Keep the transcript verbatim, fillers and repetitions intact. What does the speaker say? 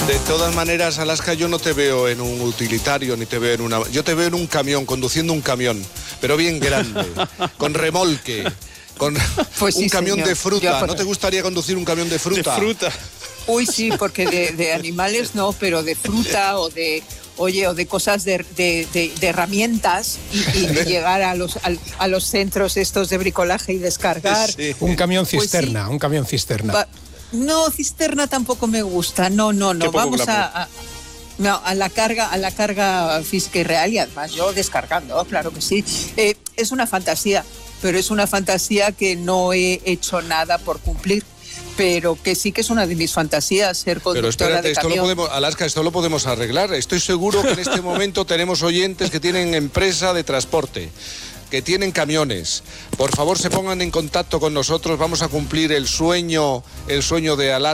De todas maneras, Alaska, yo no te veo en un utilitario ni te veo en una... Yo te veo en un camión, conduciendo un camión, pero bien grande, con remolque, con pues sí, un camión señor. de fruta. Yo... ¿No te gustaría conducir un camión de fruta? De fruta. Uy, sí, porque de, de animales no, pero de fruta o de... Oye, o de cosas de, de, de, de herramientas y, y de llegar a los, a, a los centros estos de bricolaje y descargar. Sí. Un camión cisterna, Pues sí. un camión cisterna. Va, no, cisterna tampoco me gusta, no, no, no, vamos a, a, no, a la carga, a la carga física y real, y además yo descargando, claro que sí. Eh, es una fantasía, pero es una fantasía que no he hecho nada por cumplir. Pero que sí que es una de mis fantasías, ser conductora Pero espérate, de esto camión. lo podemos, Alaska, esto lo podemos arreglar. Estoy seguro que en este momento tenemos oyentes que tienen empresa de transporte, que tienen camiones. Por favor, se pongan en contacto con nosotros. Vamos a cumplir el sueño, el sueño de Alaska.